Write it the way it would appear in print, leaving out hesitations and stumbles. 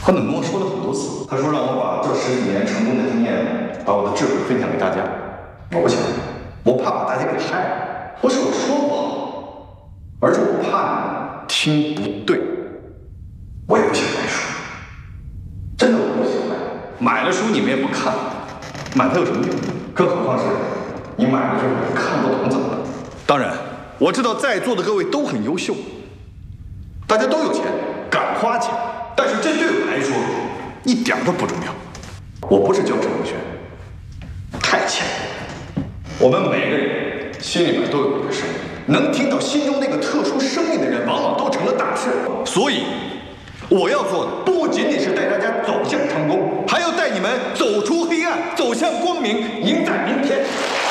他怎么跟我说了很多次？他说让我把这10几年成功的经验，把我的智慧分享给大家。我不想，我怕把大家给害了。不是我说不好，而是我怕你听不对。我也不想买书，真的我不想买。买了书你们也不看，买它有什么用？更何况是你买了之后看不懂怎么办？当然，我知道在座的各位都很优秀，大家都有钱，敢花钱。但是这对我来说一点都不重要。我不是教程文学，太浅了。我们每个人心里面都有一个声音，能听到心中那个特殊声音的人，往往都成了大事。所以，我要做的不仅仅是带大家走向成功，还要带你们走出黑暗，走向光明，赢在明天。